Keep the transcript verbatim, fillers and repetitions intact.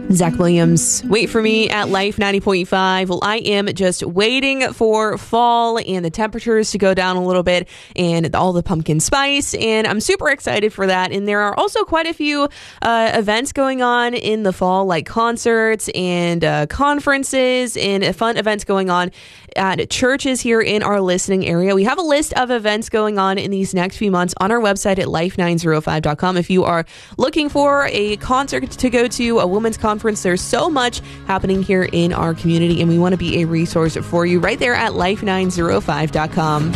Zach Williams, Wait For Me at Life ninety point five. Well, I am just waiting for fall and the temperatures to go down a little bit and all the pumpkin spice, and I'm super excited for that. And there are also quite a few uh, events going on in the fall, like concerts and uh, conferences and fun events going on at churches here in our listening area. We have a list of events going on in these next few months on our website at life nine oh five dot com. If you are looking for a concert to go to, a women's conference, there's so much happening here in our community, and we want to be a resource for you right there at life nine oh five dot com.